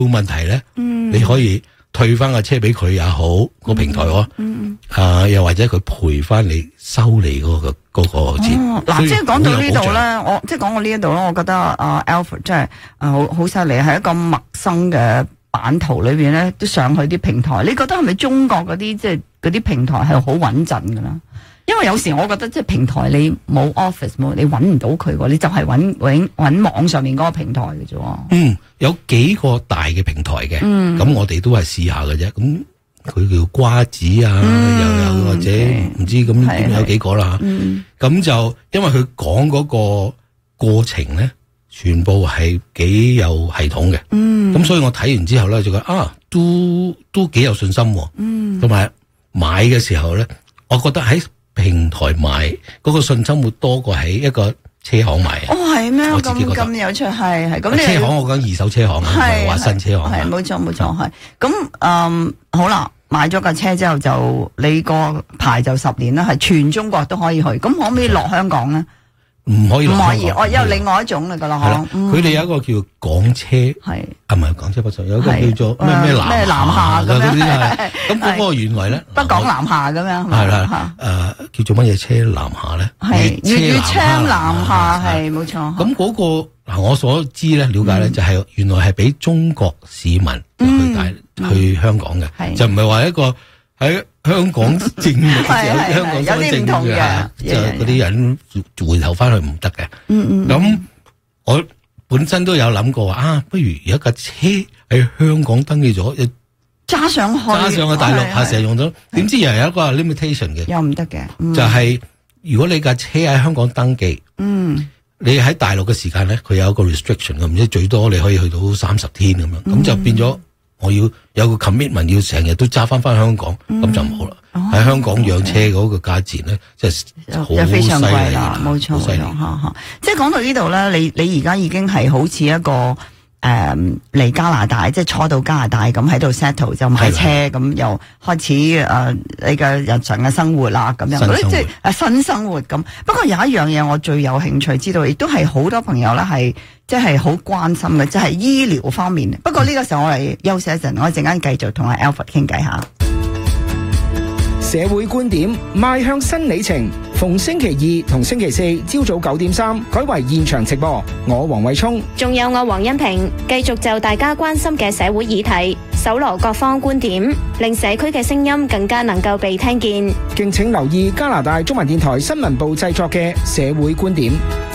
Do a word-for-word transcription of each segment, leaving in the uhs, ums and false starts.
冇問題咧， 嗯， 你可以退翻架車俾佢也好，個平台喎， 嗯， 啊，又或者佢賠翻你收你嗰個嗰個錢。 嗱，即係講到呢度咧，我即係講到呢一度咧，我覺得阿 Alfred 真係啊好好犀利，係一個陌生嘅版圖裏邊咧，都上去啲平台。你覺得係咪中國嗰啲即係嗰啲平台係好穩陣噶啦？因為有時我覺得即係平台你冇 office 冇，你揾唔到佢喎，你就係揾揾揾網上面嗰個平台嘅啫。 嗯，有幾個大嘅平台嘅，咁、嗯、我哋都係試下嘅啫。咁佢叫瓜子啊，嗯、又有或者唔知咁點有幾個啦。咁、嗯、就因為佢講嗰個過程咧，全部係幾有系統嘅。咁、嗯、所以我睇完之後咧，就覺得啊，都都幾有信心、啊。同埋、嗯、買嘅時候咧，我覺得喺平台買嗰個信心會多過喺一個車行買。哦，係咩？我自己覺得咁有趣，係係咁。車行我講二手車行，唔係話新車行。係冇錯冇錯，係咁嗯好啦，買咗架車之後就你個牌就十年啦，係全中國都可以去。咁可唔可以落香港咧？唔可以落香港，唔可以。哦，有另外一種嚟噶啦，嗬。佢哋有一個叫港車，係啊，唔係港車北上，有一個叫做咩咩南咩南下咁樣。咁嗰個原來咧，北港南下咁樣係啦，誒叫做乜嘢車南下咧？係粵語車南下，係冇錯。咁嗰個嗱，我所知咧，了解咧，就係原來係俾中國市民去大去香港嘅，就唔係話一個喺香港政嘅時候，香港身份證嘅，就嗰啲人回頭翻去唔得嘅。嗯嗯。咁我本身都有諗過啊，不如有一架車喺香港登記咗，揸上去，揸上去大陸下成日用咗，點知又有一個 limitation 嘅，又唔得嘅。就係如果你架車喺香港登記，嗯，你喺大陸嘅時間咧，佢有一個 restriction 嘅，唔知最多你可以去到三十天咁樣，咁就變咗。我要有個 commitment，要成日都揸翻翻香港，咁、嗯、就唔好啦。喺、哦、香港養車嗰個價錢咧，即係好非常貴啦，冇錯，冇錯。即係講到呢度咧，你你而家已經係好似一個誒嚟、呃、加拿大，即係初到加拿大咁喺度 settle 就買車，咁又開始誒、呃、你嘅日常嘅生活啦，咁樣即係誒新生活咁。不過有一樣嘢我最有興趣知道，亦都係好多朋友咧係。即係好關心嘅，即係醫療方面。不過呢個時候我嚟休息一陣，我一陣間繼續同阿 Alfred 傾偈下。 社會觀點邁向新里程，逢星期二同星期四朝早九點三改為現場直播。我黃偉聰， 仲有我黃欣平，繼續就大家關心嘅社會議題，搜羅各方觀點，令社區嘅聲音更加能夠被聽見。 敬請留意加拿大中文電台新聞部製作嘅社會觀點。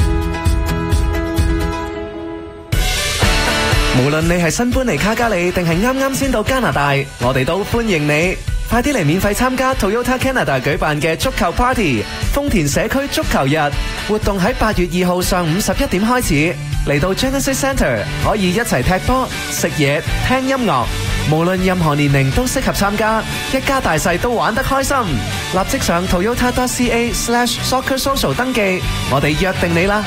無論你係新搬嚟卡加里定係啱啱先到加拿大，我哋都歡迎你。快啲嚟免費參加 Toyota Canada 舉辦嘅足球 Party， 豐田社區足球日活動喺八月二號上午十一點開始。嚟到 Genesis Centre 可以一齊踢波、食嘢、聽音樂，無論任何年齡都適合參加，一家大細都玩得開心。立即上 toyota dot c a slash soccer social 登記，我哋約定你啦。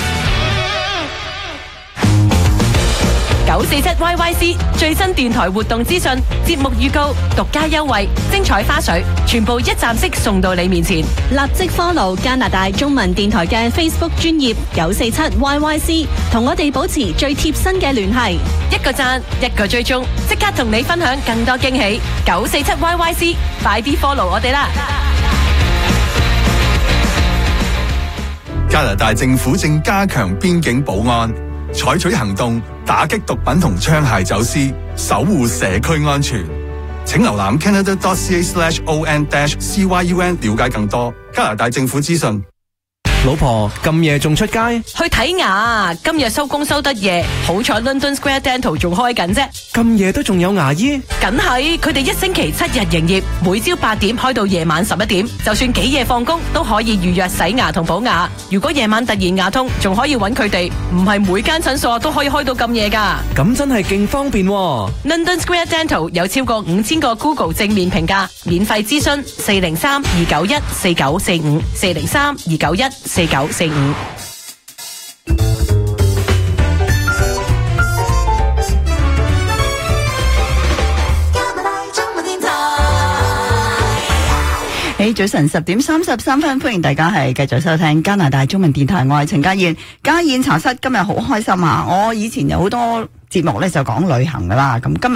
九四七 Y Y C 最新電台活動資訊、節目預告、獨家優惠、精彩花絮，全部一站式送到你面前。 立即 follow 加拿大中文電台嘅 Facebook 專頁九四七 Y Y C， 同我哋保持最貼身嘅聯繫。 一個讚，一個追蹤，即刻同你分享更多驚喜。九四七 Y Y C， 快啲 follow 我哋啦！ 加拿大政府正加強邊境保安，採取行動打擊毒品同槍械走私，守護社區安全。請瀏覽 canada dot c a slash o n dash c y u n 了解更多加拿大政府資訊。 老婆咁夜仲出街？ 去睇牙，今日收工收得夜，好彩 London Square Dental 仲開緊啫。 咁夜都仲有牙醫？ 梗係，佢哋一星期七日營業，每朝八點開到夜晚十一點，就算幾夜放工都可以預約洗牙同補牙。如果夜晚突然牙痛，仲可以揾佢哋，唔係每間診所都可以開到咁夜噶。 咁真係勁方便喎。 London Square Dental 有超過五千個 Google 正面評價，免費諮詢四零三二九一四九四五四零三二九一四九四五。 誒，早晨十點三十三分，歡迎大家係繼續收聽加拿大中文電台，我係陳家燕。家燕茶室今日好開心啊！我以前有好多節目咧就講旅行噶啦，咁今日